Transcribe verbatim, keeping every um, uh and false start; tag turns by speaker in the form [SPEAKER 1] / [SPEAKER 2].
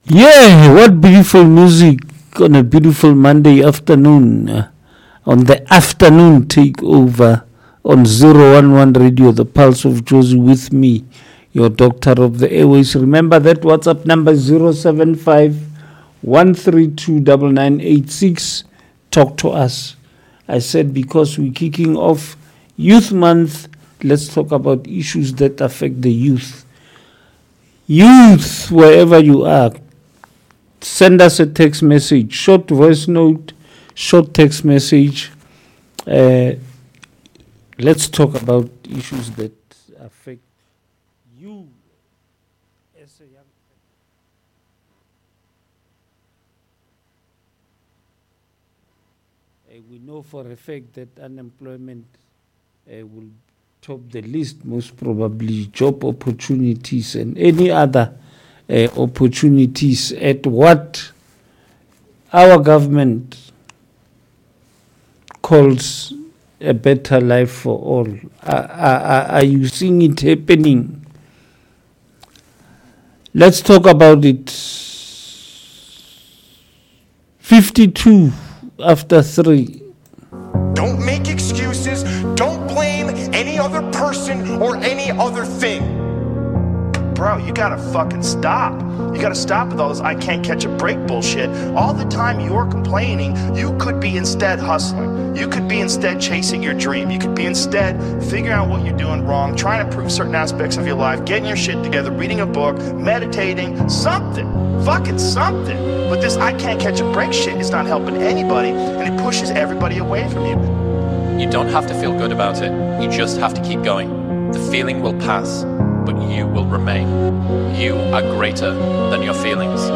[SPEAKER 1] Yeah, what beautiful music on a beautiful Monday afternoon. Uh, on the afternoon takeover on zero one one Radio, the Pulse of Josie, with me, your doctor of the airways. Remember that WhatsApp number zero seven five one three two nine nine eight six. Talk to us. I said because we're kicking off Youth Month, let's talk about issues that affect the youth. Youth, wherever you are, send us a text message, short voice note, short text message. Uh, let's talk about issues that affect you as a young person. Uh, we know for a fact that unemployment uh, will top the list, most probably job opportunities and any other uh, opportunities at what our government calls a better life for all. Are, are, are you seeing it happening? Let's talk about it. fifty-two after three.
[SPEAKER 2] Don't make excuses. Don't blame any other person or any other thing. Bro, you gotta fucking stop. You gotta stop with all this I can't catch a break bullshit. All the time you're complaining, you could be instead hustling. You could be instead chasing your dream. You could be instead figuring out what you're doing wrong, trying to improve certain aspects of your life, getting your shit together, reading a book, meditating, something. Fucking something. But this I can't catch a break shit is not helping anybody, and it pushes everybody away from you.
[SPEAKER 3] You don't have to feel good about it. You just have to keep going. The feeling will pass, but you will remain. You are greater than your feelings.